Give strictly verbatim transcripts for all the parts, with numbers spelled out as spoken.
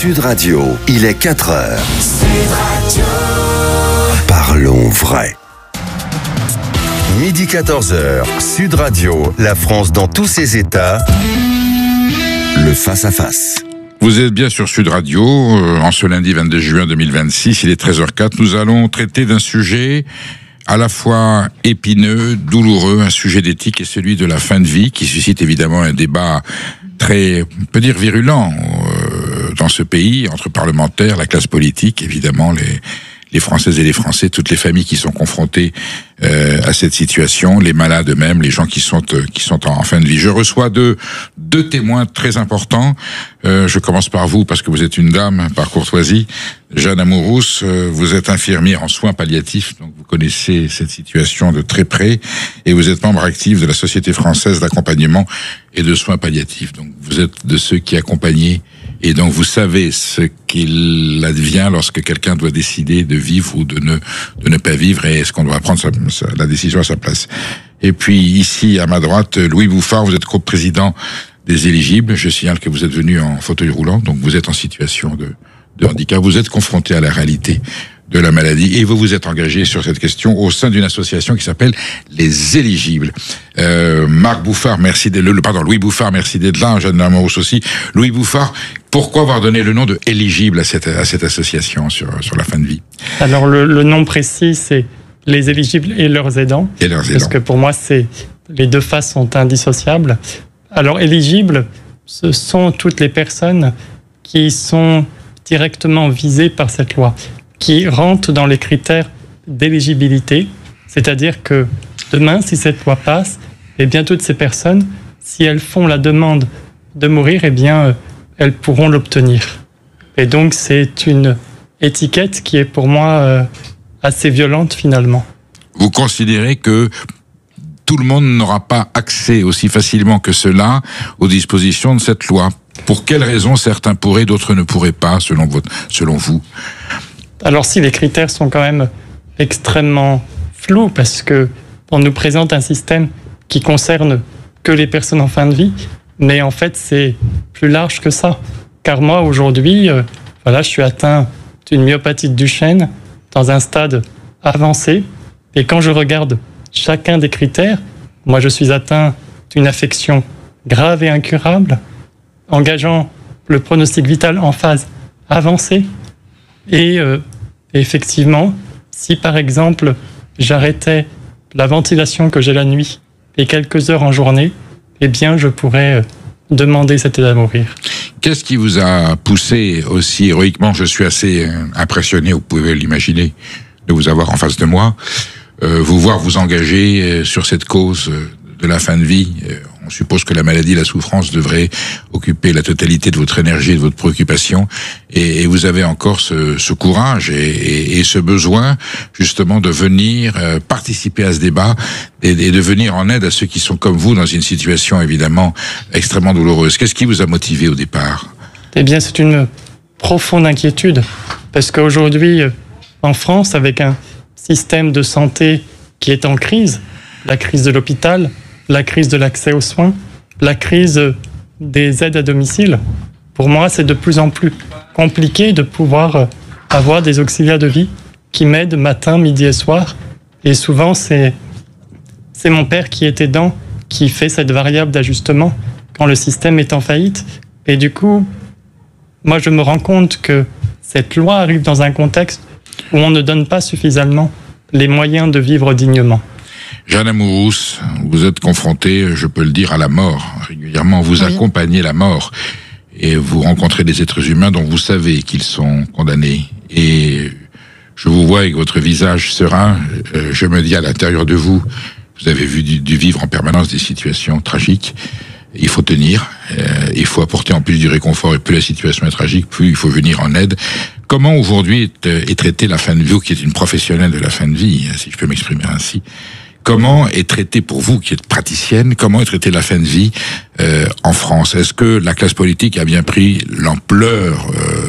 Sud Radio, il est quatre heures. Sud Radio. Parlons vrai. Midi quatorze heures, Sud Radio, la France dans tous ses états. Le face-à-face. Vous êtes bien sur Sud Radio, euh, en ce lundi vingt-deux juin deux mille vingt-six, il est treize heures quatre. Nous allons traiter d'un sujet à la fois épineux, douloureux, un sujet d'éthique, et celui de la fin de vie, qui suscite évidemment un débat très, on peut dire, virulent euh, dans ce pays, entre parlementaires, la classe politique, évidemment, les, les Françaises et les Français, toutes les familles qui sont confrontées euh, à cette situation, les malades eux-mêmes, les gens qui sont euh, qui sont en, en fin de vie. Je reçois deux, deux témoins très importants. Euh, je commence par vous, parce que vous êtes une dame, par courtoisie. Jeanne Amourousse, euh, vous êtes infirmière en soins palliatifs, donc vous connaissez cette situation de très près, et vous êtes membre actif de la Société française d'accompagnement et de soins palliatifs. Donc vous êtes de ceux qui accompagnent, et donc vous savez ce qu'il advient lorsque quelqu'un doit décider de vivre ou de ne de ne pas vivre, et est-ce qu'on doit prendre sa, sa, la décision à sa place. Et puis ici à ma droite, Louis Bouffard, vous êtes co-président des éligibles. Je signale que vous êtes venu en fauteuil roulant, donc vous êtes en situation de, de handicap, vous êtes confronté à la réalité de la maladie, et vous vous êtes engagé sur cette question au sein d'une association qui s'appelle les Éligibles. Euh, Marc Bouffard, merci d'être le, pardon, Louis Bouffard, merci d'être là, Jeanne Amourousse aussi. Louis Bouffard, pourquoi avoir donné le nom de Éligible à cette, à cette association sur, sur la fin de vie? Alors le, le nom précis, c'est les Éligibles et leurs aidants. Et leurs aidants. Parce que pour moi, c'est, les deux faces sont indissociables. Alors éligibles, ce sont toutes les personnes qui sont directement visées par cette loi, qui rentrent dans les critères d'éligibilité, c'est-à-dire que demain, si cette loi passe, eh bien toutes ces personnes, si elles font la demande de mourir, eh bien elles pourront l'obtenir. Et donc c'est une étiquette qui est pour moi euh, assez violente finalement. Vous considérez que tout le monde n'aura pas accès aussi facilement que cela aux dispositions de cette loi? Pour quelles raisons certains pourraient, d'autres ne pourraient pas, selon, votre, selon vous? Alors si les critères sont quand même extrêmement flous, parce que on nous présente un système qui concerne que les personnes en fin de vie, mais en fait c'est plus large que ça. Car moi aujourd'hui, euh, voilà, je suis atteint d'une myopathie de Duchenne dans un stade avancé, et quand je regarde chacun des critères, moi je suis atteint d'une affection grave et incurable, engageant le pronostic vital en phase avancée. Et euh, effectivement, si par exemple j'arrêtais la ventilation que j'ai la nuit et quelques heures en journée, eh bien je pourrais euh, demander cette aide à mourir. Qu'est-ce qui vous a poussé aussi héroïquement? Je suis assez euh, impressionné, vous pouvez l'imaginer, de vous avoir en face de moi, euh, vous voir vous engager euh, sur cette cause euh, de la fin de vie. Euh, on suppose que la maladie, la souffrance devrait occuper la totalité de votre énergie et de votre préoccupation, et, et vous avez encore ce, ce courage et, et, et ce besoin justement de venir euh, participer à ce débat et, et de venir en aide à ceux qui sont comme vous dans une situation évidemment extrêmement douloureuse. Qu'est-ce qui vous a motivé au départ? Eh bien, c'est une profonde inquiétude, parce qu'aujourd'hui, en France, avec un système de santé qui est en crise, la crise de l'hôpital, la crise de l'accès aux soins, la crise des aides à domicile, pour moi, c'est de plus en plus compliqué de pouvoir avoir des auxiliaires de vie qui m'aident matin, midi et soir. Et souvent, c'est, c'est mon père qui est aidant, qui fait cette variable d'ajustement quand le système est en faillite. Et du coup, moi, je me rends compte que cette loi arrive dans un contexte où on ne donne pas suffisamment les moyens de vivre dignement. Jeanne Amourousse, vous êtes confrontée, je peux le dire, à la mort. Régulièrement, vous oui. accompagnez la mort. Et vous rencontrez des êtres humains dont vous savez qu'ils sont condamnés. Et je vous vois avec votre visage serein. Je me dis à l'intérieur de vous, vous avez vu du, du vivre en permanence des situations tragiques. Il faut tenir. Euh, il faut apporter en plus du réconfort. Et plus la situation est tragique, plus il faut venir en aide. Comment aujourd'hui est, est traitée la fin de vie, vous qui êtes une professionnelle de la fin de vie, si je peux m'exprimer ainsi? Comment est traitée pour vous qui êtes praticienne, comment est traitée la fin de vie euh, en France? Est-ce que la classe politique a bien pris l'ampleur euh,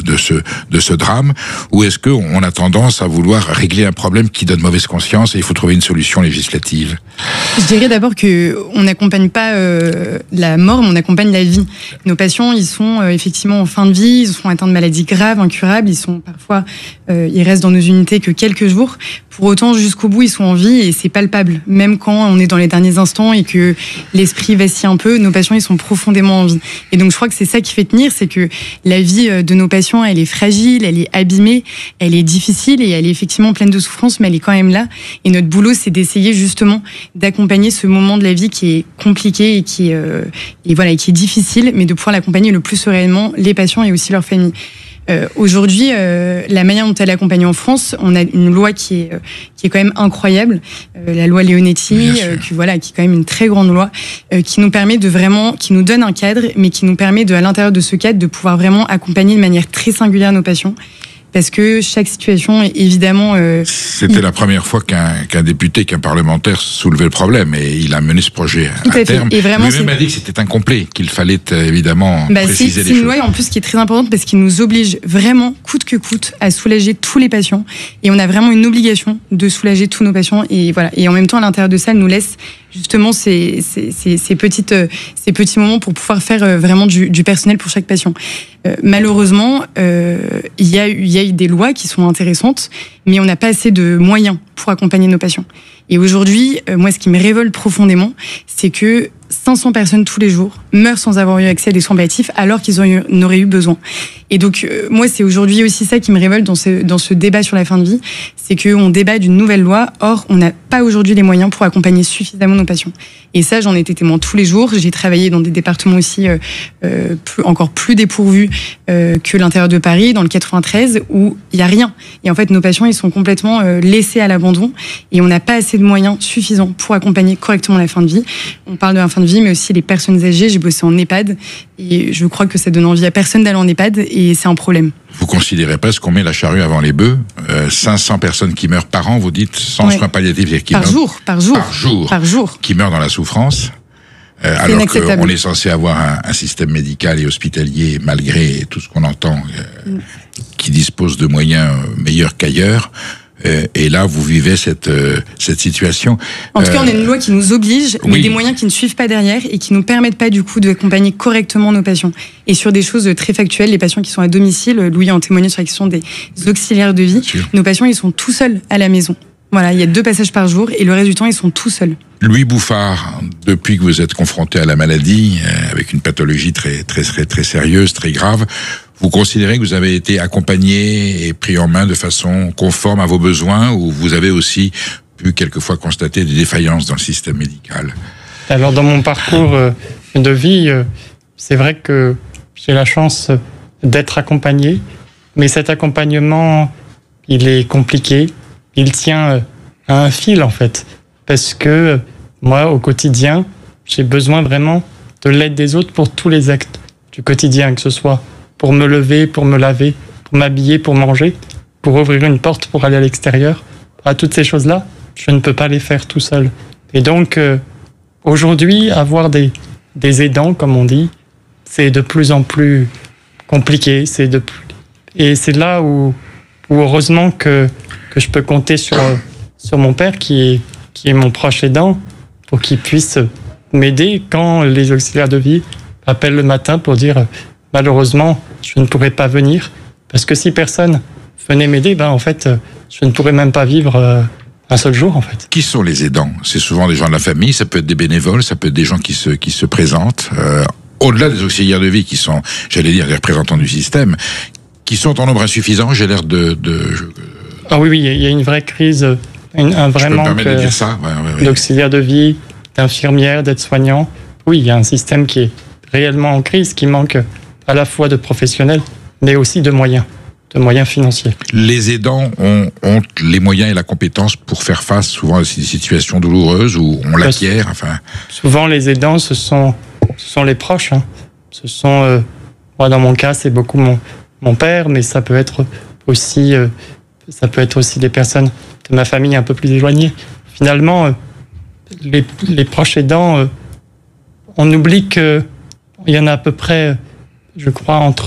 de ce de ce drame, ou est-ce que on a tendance à vouloir régler un problème qui donne mauvaise conscience et il faut trouver une solution législative? Je dirais d'abord que on n'accompagne pas euh, la mort, mais on accompagne la vie. Nos patients, ils sont euh, effectivement en fin de vie, ils sont atteints de maladies graves, incurables, ils sont parfois, euh, ils restent dans nos unités que quelques jours. Pour autant, jusqu'au bout, ils sont en vie et c'est palpable. Même quand on est dans les derniers instants et que l'esprit vacille un peu, nos patients, ils sont profondément en vie. Et donc, je crois que c'est ça qui fait tenir, c'est que la vie de nos patients, elle est fragile, elle est abîmée, elle est difficile et elle est effectivement pleine de souffrance, mais elle est quand même là. Et notre boulot, c'est d'essayer justement d'accompagner ce moment de la vie qui est compliqué et qui, euh, et voilà, et qui est difficile, mais de pouvoir l'accompagner le plus sereinement, les patients et aussi leurs familles. Euh, aujourd'hui, euh, la manière dont elle est accompagnée en France, on a une loi qui est euh, qui est quand même incroyable, euh, la loi Leonetti, euh, qui voilà, qui est quand même une très grande loi, euh, qui nous permet de vraiment, qui nous donne un cadre, mais qui nous permet de, à l'intérieur de ce cadre, de pouvoir vraiment accompagner de manière très singulière nos patients. Parce que chaque situation est évidemment... Euh, C'était il... la première fois qu'un, qu'un député, qu'un parlementaire soulevait le problème et il a mené ce projet Tout à, à terme. Et vraiment, lui-même a dit que c'était incomplet, qu'il fallait euh, évidemment bah, préciser c'est, les c'est choses. C'est une loi en plus qui est très importante parce qu'il nous oblige vraiment, coûte que coûte, à soulager tous les patients. Et on a vraiment une obligation de soulager tous nos patients. Et voilà. Et en même temps, à l'intérieur de ça, elle nous laisse justement ces, ces, ces, ces, petites, ces petits moments pour pouvoir faire vraiment du, du personnel pour chaque patient. Euh, malheureusement, euh, il y a, il y a des lois qui sont intéressantes, mais on n'a pas assez de moyens pour accompagner nos patients. Et aujourd'hui, euh, moi, ce qui me révolte profondément, c'est que cinq cents personnes tous les jours meurent sans avoir eu accès à des soins palliatifs alors qu'ils en auraient eu besoin. Et donc, euh, moi, c'est aujourd'hui aussi ça qui me révolte dans ce, dans ce débat sur la fin de vie, c'est qu'on débat d'une nouvelle loi, or, on n'a pas aujourd'hui les moyens pour accompagner suffisamment nos patients. Et ça, j'en ai été témoin tous les jours. J'ai travaillé dans des départements aussi euh, euh, plus, encore plus dépourvus euh, que l'intérieur de Paris, dans le quatre-vingt-treize, où il n'y a rien. Et en fait, nos patients, ils sont complètement euh, laissés à l'abandon et on n'a pas assez de moyens suffisants pour accompagner correctement la fin de vie. On parle de la fin de vie, mais aussi les personnes âgées. J'ai bossé en EHPAD et je crois que ça donne envie à personne d'aller en EHPAD et c'est un problème. Vous considérez pas ce qu'on met la charrue avant les bœufs, euh, cinq cents personnes qui meurent par an, vous dites, sans ouais. soins palliatifs, qui par meurent, jour, par jour, par jour, par jour, qui meurent dans la souffrance, euh, alors qu'on est censé avoir un, un système médical et hospitalier, malgré tout ce qu'on entend, euh, mm. qui dispose de moyens meilleurs qu'ailleurs. Euh, et là, vous vivez cette euh, cette situation. En tout euh, cas, on a une loi qui nous oblige, oui. mais des moyens qui ne suivent pas derrière et qui nous permettent pas du coup d'accompagner correctement nos patients. Et sur des choses très factuelles, les patients qui sont à domicile, Louis en témoignait sur la question des auxiliaires de vie. Nos patients, ils sont tout seuls à la maison. Voilà, il y a deux passages par jour et le reste du temps, ils sont tout seuls. Louis Bouffard, depuis que vous êtes confronté à la maladie, euh, avec une pathologie très très très très sérieuse, très grave. Vous considérez que vous avez été accompagné et pris en main de façon conforme à vos besoins, ou vous avez aussi pu quelquefois constater des défaillances dans le système médical? Alors dans mon parcours de vie, c'est vrai que j'ai la chance d'être accompagné, mais cet accompagnement, il est compliqué, il tient à un fil en fait, parce que moi au quotidien, j'ai besoin vraiment de l'aide des autres pour tous les actes du quotidien, que ce soit pour me lever, pour me laver, pour m'habiller, pour manger, pour ouvrir une porte, pour aller à l'extérieur. À toutes ces choses-là, je ne peux pas les faire tout seul. Et donc, euh, aujourd'hui, avoir des, des aidants, comme on dit, c'est de plus en plus compliqué. C'est de plus... Et c'est là où, où heureusement que, que je peux compter sur, sur mon père, qui est, qui est mon proche aidant, pour qu'il puisse m'aider quand les auxiliaires de vie appellent le matin pour dire... Malheureusement, je ne pourrais pas venir, parce que si personne venait m'aider, ben en fait, je ne pourrais même pas vivre euh, un seul jour, en fait. Qui sont les aidants? C'est souvent des gens de la famille, ça peut être des bénévoles, ça peut être des gens qui se, qui se présentent, euh, au-delà des auxiliaires de vie qui sont, j'allais dire, les représentants du système, qui sont en nombre insuffisant, j'ai l'air de... de je... Ah oui, oui, il y a une vraie crise, une, un vrai manque de dire ça. Ouais, ouais, ouais. d'auxiliaires de vie, d'infirmières, d'aides-soignants. Oui, il y a un système qui est réellement en crise, qui manque à la fois de professionnels, mais aussi de moyens, de moyens financiers. Les aidants ont, ont les moyens et la compétence pour faire face souvent à ces situations douloureuses où on l'acquiert. Enfin. Souvent, les aidants, ce sont, ce sont les proches. Hein. Ce sont, euh, moi, dans mon cas, c'est beaucoup mon, mon père, mais ça peut être aussi, euh, ça peut être aussi des personnes de ma famille un peu plus éloignées. Finalement, euh, les, les proches aidants, euh, on oublie qu'il y en a à peu près... je crois, entre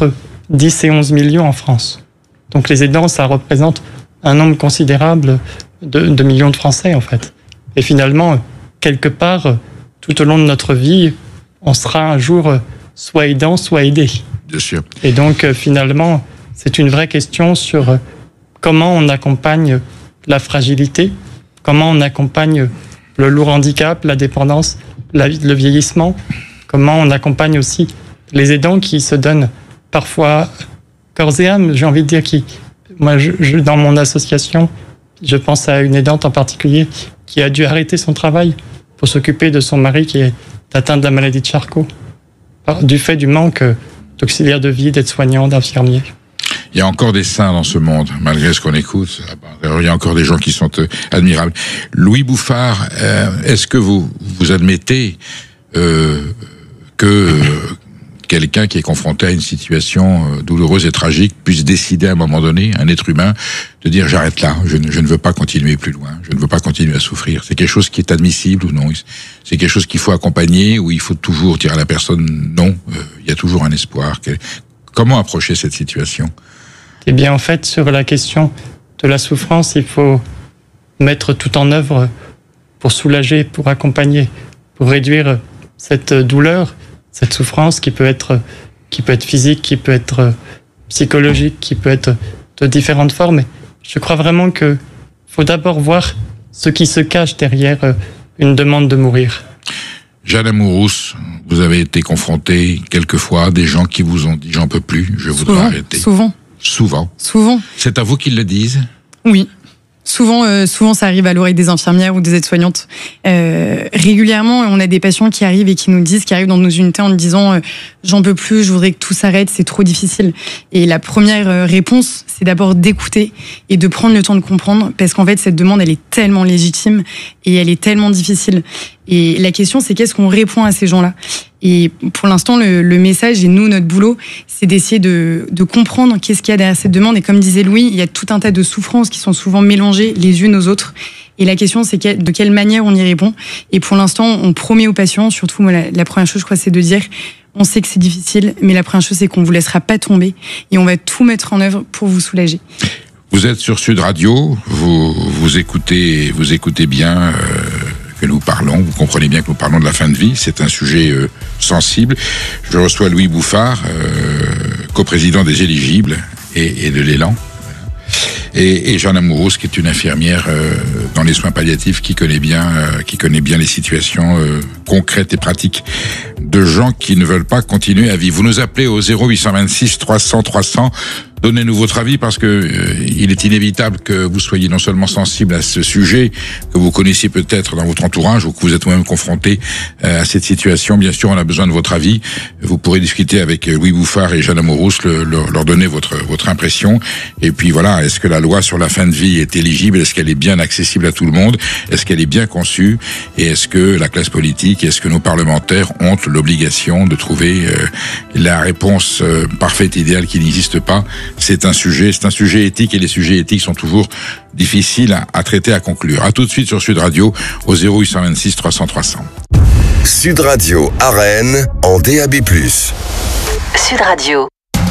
dix et onze millions en France. Donc les aidants, ça représente un nombre considérable de, de millions de Français, en fait. Et finalement, quelque part, tout au long de notre vie, on sera un jour soit aidant, soit aidé. Bien sûr. Et donc, finalement, c'est une vraie question sur comment on accompagne la fragilité, comment on accompagne le lourd handicap, la dépendance, la, le vieillissement, comment on accompagne aussi les aidants qui se donnent parfois corps et âme, j'ai envie de dire, qui, moi, je, je, dans mon association, je pense à une aidante en particulier qui a dû arrêter son travail pour s'occuper de son mari qui est atteint de la maladie de Charcot, du fait du manque d'auxiliaires de vie, d'aides-soignants, d'infirmiers. Il y a encore des saints dans ce monde, malgré ce qu'on écoute. Alors, il y a encore des gens qui sont euh, admirables. Louis Bouffard, euh, est-ce que vous vous admettez euh, que euh, quelqu'un qui est confronté à une situation euh, douloureuse et tragique puisse décider à un moment donné, un être humain, de dire j'arrête là, je ne, je ne veux pas continuer plus loin, je ne veux pas continuer à souffrir. C'est quelque chose qui est admissible ou non? C'est quelque chose qu'il faut accompagner ou il faut toujours dire à la personne non, euh, il y a toujours un espoir. Comment approcher cette situation? Eh bien, en fait, sur la question de la souffrance, il faut mettre tout en œuvre pour soulager, pour accompagner, pour réduire cette douleur, cette souffrance qui peut être, qui peut être physique, qui peut être psychologique, qui peut être de différentes formes. Je crois vraiment qu'il faut d'abord voir ce qui se cache derrière une demande de mourir. Jeanne Amourousse, vous avez été confronté quelquefois à des gens qui vous ont dit « j'en peux plus, je voudrais souvent, arrêter ». Souvent. Souvent. Souvent. C'est à vous qu'ils le disent? Oui. Souvent, euh, souvent, ça arrive à l'oreille des infirmières ou des aides-soignantes. Euh, régulièrement, on a des patients qui arrivent et qui nous disent, qui arrivent dans nos unités en nous disant euh, « j'en peux plus, je voudrais que tout s'arrête, c'est trop difficile ». Et la première réponse, c'est d'abord d'écouter et de prendre le temps de comprendre, parce qu'en fait, cette demande, elle est tellement légitime et elle est tellement difficile. Et la question, c'est qu'est-ce qu'on répond à ces gens-là? Et pour l'instant, le, le message, et nous, notre boulot, c'est d'essayer de, de comprendre qu'est-ce qu'il y a derrière cette demande. Et comme disait Louis, il y a tout un tas de souffrances qui sont souvent mélangées les unes aux autres. Et la question, c'est que, de quelle manière on y répond. Et pour l'instant, on promet aux patients, surtout, moi, la, la première chose, je crois, c'est de dire, on sait que c'est difficile, mais la première chose, c'est qu'on vous laissera pas tomber et on va tout mettre en œuvre pour vous soulager. Vous êtes sur Sud Radio, vous, vous écoutez, vous écoutez bien, euh... que nous parlons, vous comprenez bien que nous parlons de la fin de vie, c'est un sujet euh, sensible. Je reçois Louis Bouffard, euh, coprésident des Éligibles et, et de l'Élan, et, et Jeanne Amourousse, qui est une infirmière euh, dans les soins palliatifs, qui connaît bien, euh, qui connaît bien les situations euh, concrètes et pratiques de gens qui ne veulent pas continuer à vivre. Vous nous appelez au zéro huit deux six trois cents trois cents. Donnez-nous votre avis parce que euh, il est inévitable que vous soyez non seulement sensible à ce sujet, que vous connaissiez peut-être dans votre entourage ou que vous êtes vous-même confronté euh, à cette situation. Bien sûr, on a besoin de votre avis. Vous pourrez discuter avec Louis Bouffard et Jeanne Amourousse, le, le, leur donner votre votre impression. Et puis voilà, est-ce que la loi sur la fin de vie est éligible? Est-ce qu'elle est bien accessible à tout le monde? Est-ce qu'elle est bien conçue? Et est-ce que la classe politique, est-ce que nos parlementaires ont l'obligation de trouver euh, la réponse euh, parfaite, idéale qui n'existe pas? C'est un sujet, c'est un sujet éthique et les sujets éthiques sont toujours difficiles à, à traiter, à conclure. À tout de suite sur Sud Radio au zéro huit deux six trois cents trois cents. Sud Radio à Rennes en D A B plus. Sud Radio.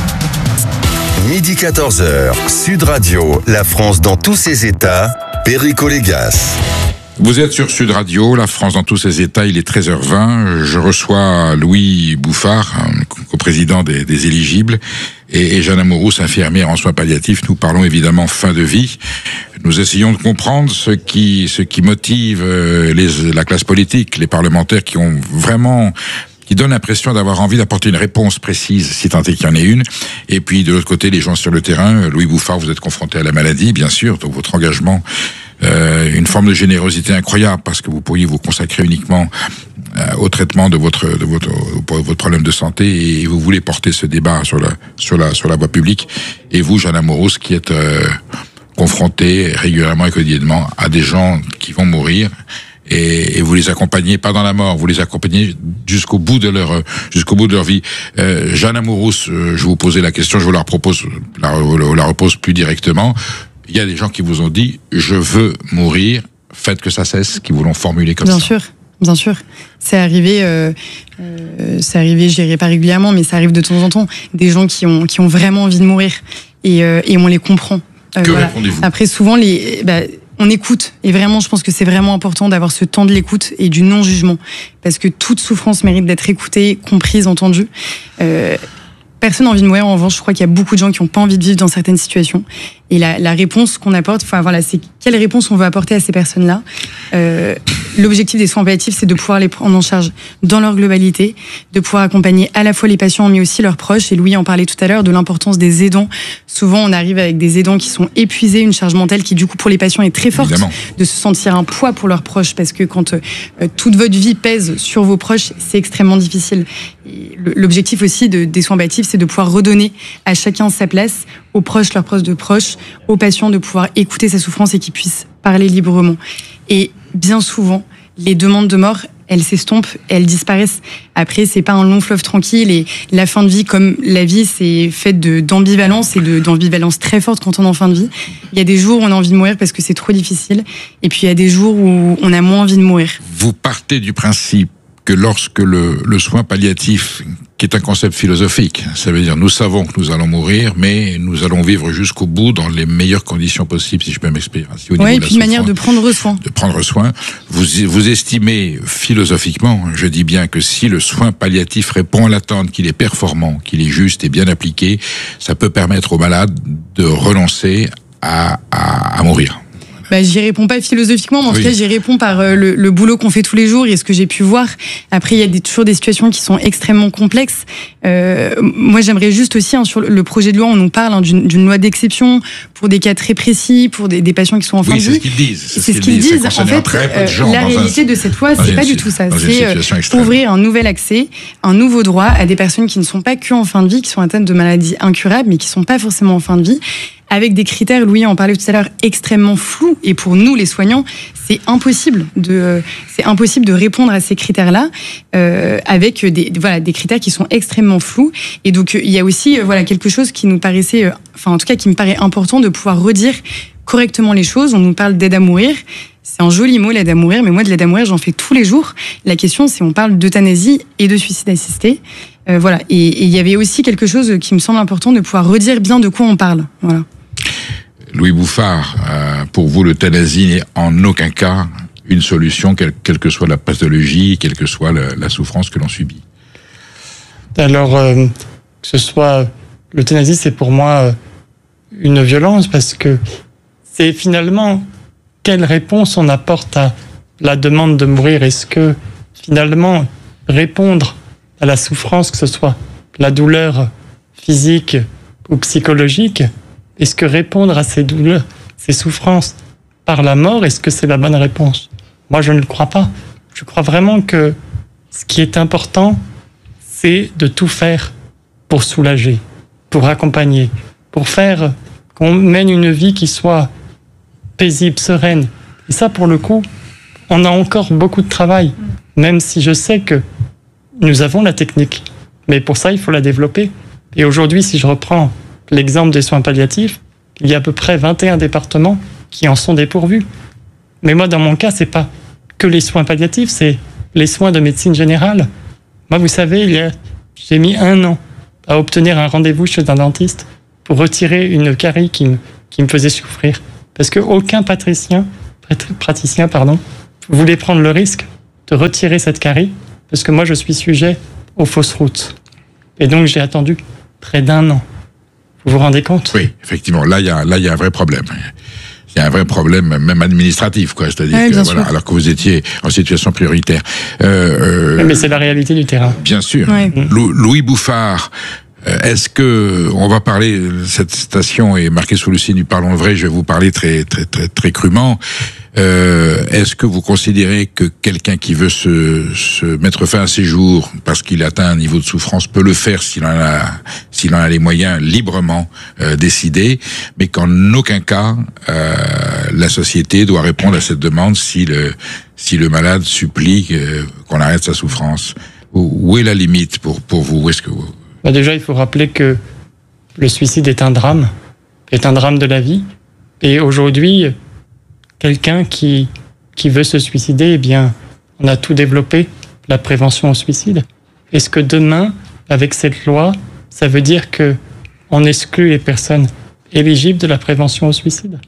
Midi quatorze heures, Sud Radio, la France dans tous ses états, Perico Légas. Vous êtes sur Sud Radio, la France dans tous ses états, il est treize heures vingt. Je reçois Louis Bouffard, coprésident des, des Éligibles, et, et Jeanne Amourousse, infirmière en soins palliatifs. Nous parlons évidemment fin de vie. Nous essayons de comprendre ce qui, ce qui motive les, la classe politique, les parlementaires qui ont vraiment... qui donne l'impression d'avoir envie d'apporter une réponse précise, si tant est qu'il y en ait une. Et puis, de l'autre côté, les gens sur le terrain. Louis Bouffard, vous êtes confronté à la maladie, bien sûr, donc votre engagement, euh, une forme de générosité incroyable, parce que vous pourriez vous consacrer uniquement euh, au traitement de votre, de votre, votre problème de santé, et vous voulez porter ce débat sur la, sur la, sur la voie publique. Et vous, Jeanne Amourousse, qui êtes euh, confrontée régulièrement et quotidiennement à des gens qui vont mourir, Et, et vous les accompagnez pas dans la mort, vous les accompagnez jusqu'au bout de leur jusqu'au bout de leur vie. Euh, Jeanne Amourousse, euh, je vous posais la question, je vous la repose, la, la repose plus directement. Il y a des gens qui vous ont dit je veux mourir, faites que ça cesse, qui vous l'ont formulé comme Bien ça. sûr. bien sûr. C'est arrivé, euh, euh, c'est arrivé, je dirais pas régulièrement, mais ça arrive de temps en temps. Des gens qui ont, qui ont vraiment envie de mourir et, euh, et on les comprend. Euh, que voilà. répondez-vous ? Après, souvent, les, bah, on écoute. Et vraiment, je pense que c'est vraiment important d'avoir ce temps de l'écoute et du non-jugement. Parce que toute souffrance mérite d'être écoutée, comprise, entendue. Euh, Personne n'a envie de mourir. En revanche, je crois qu'il y a beaucoup de gens qui n'ont pas envie de vivre dans certaines situations. Et la, la réponse qu'on apporte, enfin voilà, c'est quelle réponse on veut apporter à ces personnes-là. Euh, L'objectif des soins palliatifs, c'est de pouvoir les prendre en charge dans leur globalité, de pouvoir accompagner à la fois les patients, mais aussi leurs proches. Et Louis en parlait tout à l'heure de l'importance des aidants. Souvent, on arrive avec des aidants qui sont épuisés, une charge mentale qui, du coup, pour les patients, est très forte. Évidemment. De se sentir un poids pour leurs proches, parce que quand euh, toute votre vie pèse sur vos proches, c'est extrêmement difficile. L'objectif aussi de, des soins palliatifs, c'est de pouvoir redonner à chacun sa place, aux proches, leurs proches de proches, aux patients de pouvoir écouter sa souffrance et qu'ils puissent parler librement. Et bien souvent, les demandes de mort, elles s'estompent, elles disparaissent. Après, c'est pas un long fleuve tranquille et la fin de vie, comme la vie, c'est faite de, d'ambivalence et de, d'ambivalence très forte quand on est en fin de vie. Il y a des jours où on a envie de mourir parce que c'est trop difficile. Et puis, il y a des jours où on a moins envie de mourir. Vous partez du principe que lorsque le, le soin palliatif, qui est un concept philosophique, ça veut dire nous savons que nous allons mourir, mais nous allons vivre jusqu'au bout dans les meilleures conditions possibles, si je peux m'exprimer. Si oui, et puis une manière de prendre soin. De prendre soin. Vous, vous estimez philosophiquement, je dis bien que si le soin palliatif répond à l'attente, qu'il est performant, qu'il est juste et bien appliqué, ça peut permettre aux malades de renoncer à, à, à mourir. Bah, j'y réponds pas philosophiquement, mais en oui. tout cas, j'y réponds par euh, le, le boulot qu'on fait tous les jours et ce que j'ai pu voir. Après, il y a des, toujours des situations qui sont extrêmement complexes. Euh, moi, j'aimerais juste aussi, hein, sur le projet de loi, on nous parle hein, d'une, d'une loi d'exception pour des cas très précis, pour des, des patients qui sont en fin oui, de vie. c'est ce qu'ils disent. C'est, c'est ce qu'ils qu'ils disent. disent. En fait, euh, la réalité un, de cette loi, c'est pas du tout ça. C'est euh, ouvrir un nouvel accès, un nouveau droit à des personnes qui ne sont pas que en fin de vie, qui sont atteintes de maladies incurables, mais qui sont pas forcément en fin de vie. Avec des critères, Louis en parlait tout à l'heure, extrêmement flous. Et pour nous, les soignants, c'est impossible de, euh, c'est impossible de répondre à ces critères-là euh, avec des, voilà, des critères qui sont extrêmement flous. Et donc, il y a aussi, euh, voilà, quelque chose qui nous paraissait, euh, enfin, en tout cas, qui me paraît important de pouvoir redire correctement les choses. On nous parle d'aide à mourir. C'est un joli mot, l'aide à mourir, mais moi, de l'aide à mourir, j'en fais tous les jours. La question, c'est on parle d'euthanasie et de suicide assisté. Euh, voilà. Et il y avait aussi quelque chose qui me semble important de pouvoir redire bien de quoi on parle. Voilà. Louis Bouffard, euh, pour vous, l'euthanasie n'est en aucun cas une solution, quelle, quelle que soit la pathologie, quelle que soit la, la souffrance que l'on subit. Alors, euh, que ce soit l'euthanasie, c'est pour moi euh, une violence parce que c'est finalement quelle réponse on apporte à la demande de mourir. Est-ce que finalement répondre à la souffrance, que ce soit la douleur physique ou psychologique, est-ce que répondre à ces douleurs, ces souffrances par la mort, est-ce que c'est la bonne réponse ? Moi, je ne le crois pas. Je crois vraiment que ce qui est important, c'est de tout faire pour soulager, pour accompagner, pour faire qu'on mène une vie qui soit paisible, sereine. Et ça, pour le coup, on a encore beaucoup de travail, même si je sais que nous avons la technique. Mais pour ça, il faut la développer. Et aujourd'hui, si je reprends l'exemple des soins palliatifs, il y a à peu près vingt et un départements qui en sont dépourvus. Mais moi, dans mon cas, c'est pas que les soins palliatifs, c'est les soins de médecine générale. Moi, vous savez, il y a, j'ai mis un an à obtenir un rendez-vous chez un dentiste pour retirer une carie qui me, qui me faisait souffrir. Parce qu'aucun praticien, praticien pardon, voulait prendre le risque de retirer cette carie, parce que moi, je suis sujet aux fausses routes. Et donc, j'ai attendu près d'un an. Vous vous rendez compte ? Oui, effectivement. Là, il y a, là, il y a un vrai problème. Il y a un vrai problème, même administratif, quoi. C'est-à-dire oui, que, voilà, alors que vous étiez en situation prioritaire. Euh, euh, Mais c'est la réalité du terrain. Bien sûr. Oui. Lou, Louis Bouffard, est-ce que, on va parler, cette station est marquée sous le signe du parlons vrai, je vais vous parler très, très, très, très crûment. Euh, est-ce que vous considérez que quelqu'un qui veut se, se mettre fin à ses jours parce qu'il atteint un niveau de souffrance peut le faire s'il en a, s'il en a les moyens librement euh, décidés, mais qu'en aucun cas euh, la société doit répondre à cette demande si le, si le malade supplie euh, qu'on arrête sa souffrance? Où, où est la limite pour, pour vous? Où est-ce que vous... Bah déjà, il faut rappeler que le suicide est un drame, est un drame de la vie, et aujourd'hui, quelqu'un qui, qui veut se suicider, eh bien, on a tout développé, la prévention au suicide. Est-ce que demain, avec cette loi, ça veut dire que on exclut les personnes éligibles de la prévention au suicide?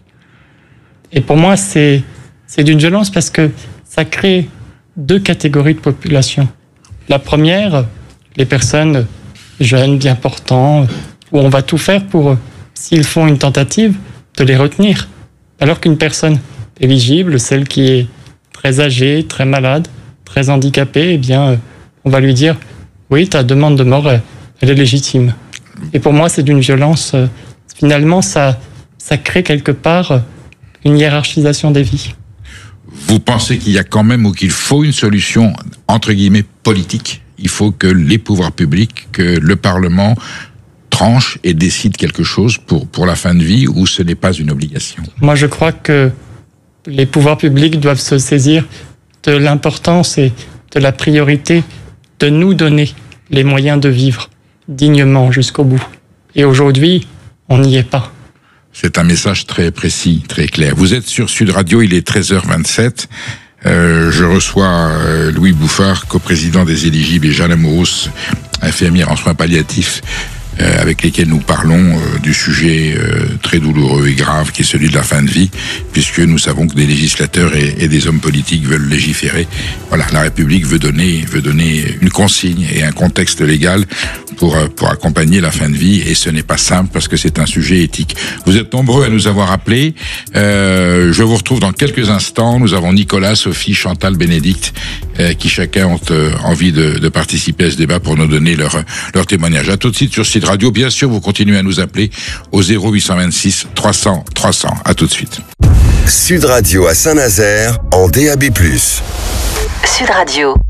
Et pour moi, c'est, c'est d'une violence parce que ça crée deux catégories de population. La première, les personnes jeunes, bien portants, où on va tout faire pour, s'ils font une tentative, de les retenir. Alors qu'une personne éligible, celle qui est très âgée, très malade, très handicapée, eh bien, on va lui dire « oui, ta demande de mort, elle est légitime ». Et pour moi, c'est d'une violence. Finalement, ça, ça crée quelque part une hiérarchisation des vies. Vous pensez qu'il y a quand même ou qu'il faut une solution, entre guillemets, politique? Il faut que les pouvoirs publics, que le Parlement tranche et décide quelque chose pour, pour la fin de vie, ou ce n'est pas une obligation? Moi, je crois que les pouvoirs publics doivent se saisir de l'importance et de la priorité de nous donner les moyens de vivre dignement jusqu'au bout. Et aujourd'hui, on n'y est pas. C'est un message très précis, très clair. Vous êtes sur Sud Radio, il est treize heures vingt-sept. Euh, je reçois euh, Louis Bouffard, coprésident des éligibles, et Jeanne Amouros, infirmière en soins palliatifs, euh, avec lesquels nous parlons euh, du sujet euh, très douloureux et grave qui est celui de la fin de vie, puisque nous savons que des législateurs et, et des hommes politiques veulent légiférer. Voilà, la République veut donner, veut donner une consigne et un contexte légal pour, pour accompagner la fin de vie, et ce n'est pas simple parce que c'est un sujet éthique. Vous êtes nombreux à nous avoir appelés. Euh, je vous retrouve dans quelques instants. Nous avons Nicolas, Sophie, Chantal, Bénédicte, euh, qui chacun ont euh, envie de, de participer à ce débat pour nous donner leur, leur témoignage. À tout de suite sur Sud Radio. Bien sûr, vous continuez à nous appeler au zéro huit cent vingt-six trois cents trois cents. À tout de suite. Sud Radio à Saint-Nazaire en D A B plus. Sud Radio.